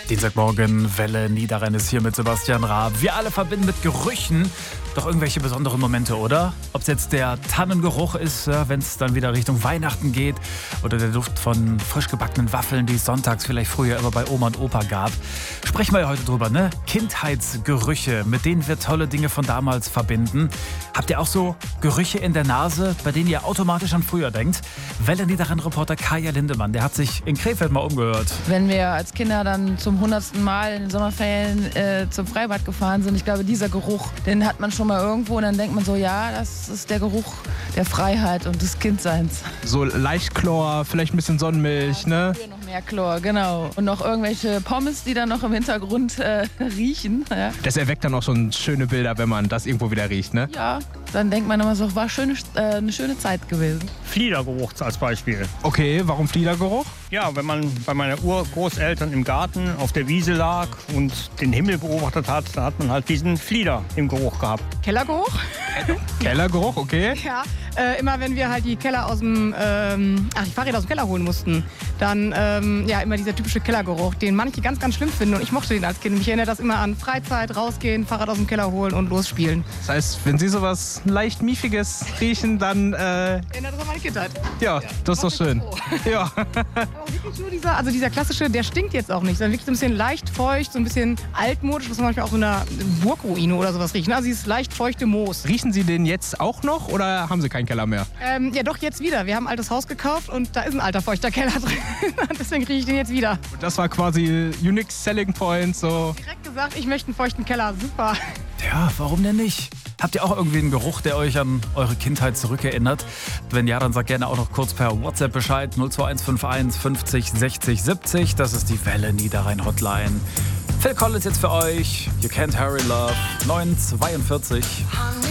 Dienstagmorgen, Welle Niederrhein ist hier mit Sebastian Raab. Wir alle verbinden mit Gerüchen doch irgendwelche besonderen Momente, oder? Ob es jetzt der Tannengeruch ist, wenn es dann wieder Richtung Weihnachten geht, oder der Duft von frisch gebackenen Waffeln, die es sonntags vielleicht früher immer bei Oma und Opa gab. Sprechen wir ja heute drüber, ne? Kindheitsgerüche, mit denen wir tolle Dinge von damals verbinden. Habt ihr auch so Gerüche in der Nase, bei denen ihr automatisch an früher denkt? Welle Niederrhein-Reporter Kaya Lindemann, der hat sich in Krefeld mal umgehört. Wenn wir als Kinder dann zum 100. Mal in den Sommerferien zum Freibad gefahren sind, ich glaube, dieser Geruch, den hat man schon mal irgendwo und dann denkt man so, ja, das ist der Geruch der Freiheit und des Kindseins. So leicht Chlor, vielleicht ein bisschen Sonnenmilch, ne? Noch mehr Chlor, genau. Und noch irgendwelche Pommes, die dann noch im Hintergrund riechen. Ja. Das erweckt dann auch schon schöne Bilder, wenn man das irgendwo wieder riecht, ne? Ja, dann denkt man immer so, war eine schöne Zeit gewesen. Fliedergeruch als Beispiel. Okay, warum Fliedergeruch? Ja, wenn man bei meinen Urgroßeltern im Garten auf der Wiese lag und den Himmel beobachtet hat, da hat man halt diesen Flieder im Geruch gehabt. Kellergeruch? Kellergeruch, okay. Ja, immer wenn wir halt die Keller aus dem, die Fahrräder aus dem Keller holen mussten, dann immer dieser typische Kellergeruch, den manche ganz, ganz schlimm finden und ich mochte den als Kind. Mich erinnert das immer an Freizeit, rausgehen, Fahrrad aus dem Keller holen und losspielen. Das heißt, wenn Sie sowas leicht Miefiges riechen, dann Erinnert das an meine Kindheit. ja, das ist doch schön. Ja. Aber wirklich nur dieser klassische, der stinkt jetzt auch nicht, sondern wirklich so ein bisschen leicht feucht, so ein bisschen altmodisch, was man manchmal auch in einer Burgruine oder sowas riecht. Also dieses leicht feuchte Moos. Riechen Sie den jetzt auch noch oder haben Sie keinen Keller mehr? Ja, doch, jetzt wieder. Wir haben ein altes Haus gekauft und da ist ein alter feuchter Keller drin. Deswegen rieche ich den jetzt wieder. Und das war quasi Unique Selling Point, so. Direkt gesagt, ich möchte einen feuchten Keller. Super. Ja, warum denn nicht? Habt ihr auch irgendwie einen Geruch, der euch an eure Kindheit zurückerinnert? Wenn ja, dann sagt gerne auch noch kurz per WhatsApp Bescheid. 02151 50 60 70. Das ist die Welle Niederrhein Hotline. Phil Collins jetzt für euch. You Can't Hurry Love. 9:42.